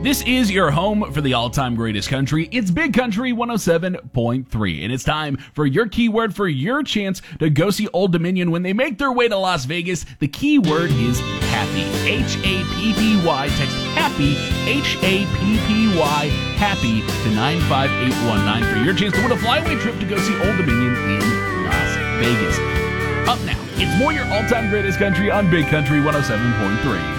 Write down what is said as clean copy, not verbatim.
This is your home for the all-time greatest country. It's Big Country 107.3, and it's time for your keyword for your chance to go see Old Dominion when they make their way to Las Vegas. The keyword is happy. Happy. Text happy, Happy, happy to 95819 for your chance to win a flyaway trip to go see Old Dominion in Las Vegas. Up now, it's more your all-time greatest country on Big Country 107.3.